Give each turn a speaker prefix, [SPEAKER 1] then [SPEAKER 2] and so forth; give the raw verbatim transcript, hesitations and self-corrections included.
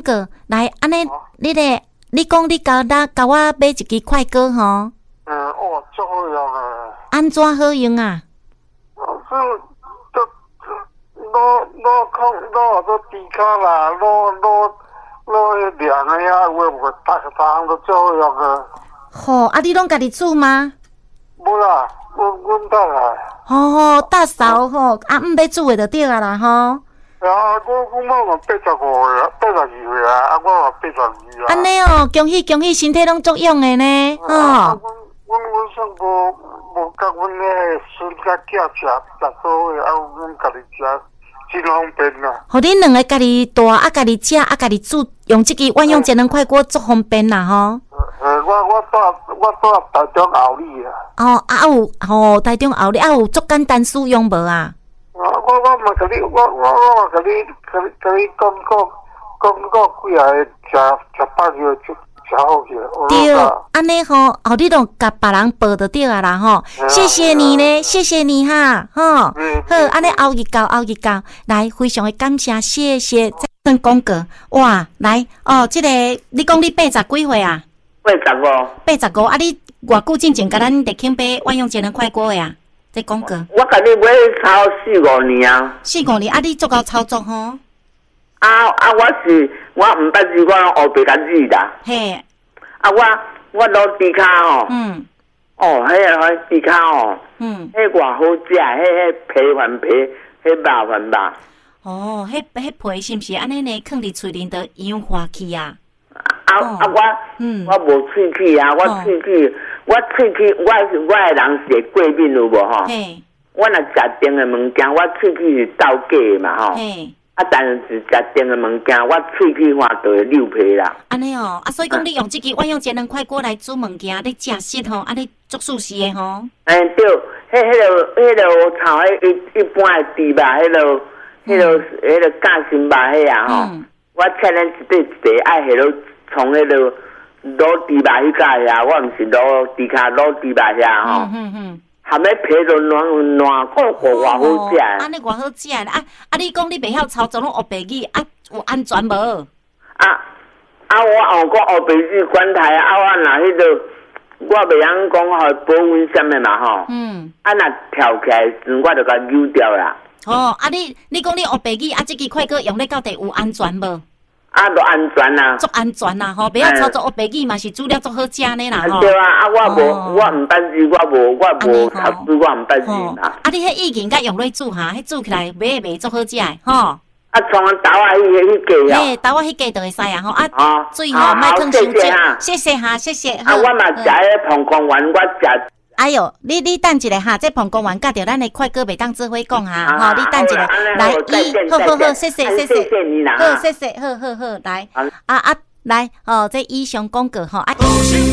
[SPEAKER 1] 哥，来，安尼，你咧，你讲你甲咱甲我买一支快歌吼？
[SPEAKER 2] 嗯，哦，足好用诶。
[SPEAKER 1] 安怎好用啊？
[SPEAKER 2] 是，都攞攞空攞都低卡啦，攞攞攞迄凉诶啊，有诶无，大大项都足好用诶。
[SPEAKER 1] 吼，啊，你拢家己煮吗？
[SPEAKER 2] 无啦，阮阮倒来。
[SPEAKER 1] 吼吼，大嫂吼，啊，毋要煮诶就对啊啦吼。
[SPEAKER 2] 啊，我我妈嘛八十五岁啊，八十二岁啊，啊，我嘛八十二啊。
[SPEAKER 1] 安尼哦，恭喜恭喜，身体拢足用诶呢，吼。
[SPEAKER 2] 阮阮阮算无无甲阮迄孙甲囝食食好诶，啊，阮家己食真方便啦。
[SPEAKER 1] 互恁两个家己大啊，家己食啊，家己煮，用即支万用节能快锅足方便啦吼。
[SPEAKER 2] 呃，我我住我住台中后里啊。
[SPEAKER 1] 哦，啊有吼，台中后里啊有足简单使用无啊？
[SPEAKER 2] 我我我嘛甲你，我我我嘛甲你甲你甲你讲过讲过几下食食饱就食食好去。
[SPEAKER 1] 对，安尼吼，后你拢甲别人报就对啊啦吼。谢谢你呢，谢谢你哈，吼。好，安尼后日到后日到，来非常的感谢，谢谢。再算广告，哇，来哦，即个你讲你八十几岁啊？
[SPEAKER 2] 八十五。
[SPEAKER 1] 八十五啊，你偌久之前甲咱立庆买万用节能快锅的啊？这广告。
[SPEAKER 2] 我甲你买超四五年啊。
[SPEAKER 1] 四五年啊，你足够操作吼。
[SPEAKER 2] 啊啊！我是我毋捌字，我用黑白甲字啦。
[SPEAKER 1] 嘿。
[SPEAKER 2] 啊，我我攞低卡吼。
[SPEAKER 1] 嗯。
[SPEAKER 2] 哦，迄个迄低卡哦。
[SPEAKER 1] 嗯。
[SPEAKER 2] 迄偌好食，迄迄皮还皮，迄肉还肉。
[SPEAKER 1] 哦，迄迄皮是毋是安尼呢？放伫喙里头氧化去啊？
[SPEAKER 2] 啊啊！我嗯，我无喙齿啊，我喙齿，我喙齿，我是我诶人是会过敏有无吼？
[SPEAKER 1] 嘿。
[SPEAKER 2] 我若食甜诶物件，我喙齿是斗假诶嘛吼。
[SPEAKER 1] 嘿。
[SPEAKER 2] 啊，但是食甜诶物件，我喙齿话就会溜皮啦。
[SPEAKER 1] 安尼哦，啊，所以讲你用即支万用节能快锅来煮物件，你食食吼，啊，你足舒适诶吼。
[SPEAKER 2] 哎对，迄迄落迄落炒迄一一般诶猪肉，迄落迄落迄落夹心肉迄啊吼，我请咱一块一块爱迄落从迄落卤猪肉迄家遐，我毋是卤猪骹卤猪肉遐吼。嗯嗯嗯。含迄皮都软软骨骨，偌好食。
[SPEAKER 1] 安尼偌好食啊！啊，你讲你袂晓操作拢学白语，啊，有安全无？
[SPEAKER 2] 啊啊！我学过学白语管台啊，我若迄落，我袂晓讲吼保温啥物嘛吼。嗯。啊，若跳起来时，我就甲扭掉啦。
[SPEAKER 1] 哦，啊你你讲你学白语，啊，即支快锅用咧到底有安全无？
[SPEAKER 2] 啊，都安全啦，
[SPEAKER 1] 足安全啦吼，袂晓操作学白语嘛是煮了足好食呢啦吼。
[SPEAKER 2] 对啊，啊我无，我毋捌字，我无，我无读书，我毋捌字啦。
[SPEAKER 1] 啊，你迄意见甲用来煮哈，迄煮起来买会袂足好食诶吼。
[SPEAKER 2] 啊，从豆啊，迄个迄个啊。
[SPEAKER 1] 嘿，豆啊，迄个就会使啊吼。啊，水吼莫放伤济，谢谢哈，谢谢。
[SPEAKER 2] 啊，我嘛食迄膀胱丸，我食。
[SPEAKER 1] 哎哟，你你等一下哈，这膀胱丸甲着咱的快哥袂当做伙讲哈，吼，你等一下，来，一，好好好，谢谢谢谢，
[SPEAKER 2] 谢谢你啦，
[SPEAKER 1] 好谢谢，好好好，来，啊啊，来，哦，这以上广告吼，啊。